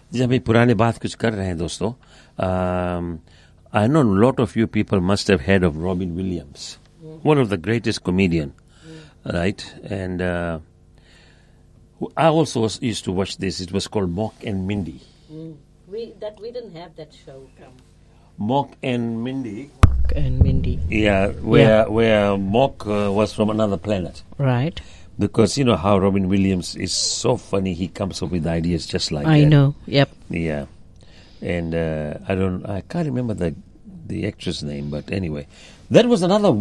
जब ये पुराने बात कुछ कर रहे हैं दोस्तों, I know a lot of you people must have heard of Robin Williams, one of the greatest comedian, right? And I also used to watch this. It was called Mock and Mindy. We didn't have that show. Mock and Mindy. Mock and Mindy. Yeah, where Mock was from another planet. Right. Because you know how Robin Williams is so funny. He comes up with ideas just like that. I know. Yep. Yeah. And I can't remember the actress name, but anyway, that was another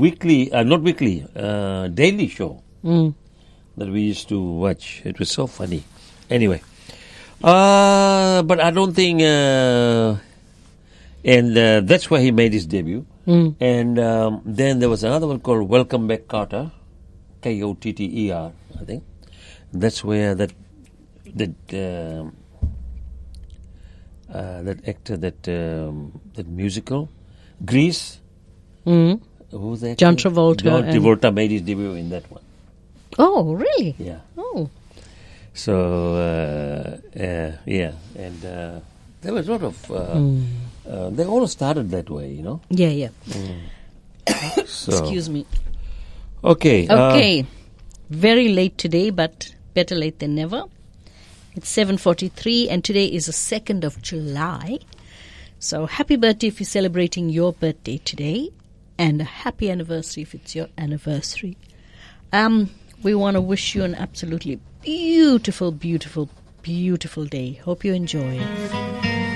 daily show that we used to watch. It was so funny. Anyway, but I don't think, and that's where he made his debut. And then there was another one called Welcome Back, Kotter, Kotter, I think. That's where that actor, that musical, Grease. Who was that? John Travolta. John Travolta made his debut in that one. Oh, really? Yeah. Oh. So, yeah. And there was a lot of... they all started that way, you know? Yeah. So, Excuse me. Okay. Okay. Very late today, but better late than never. It's 7:43 and today is the 2nd of July. So happy birthday if you're celebrating your birthday today, and a happy anniversary if it's your anniversary. We want to wish you an absolutely beautiful, beautiful, beautiful day. Hope you enjoy it.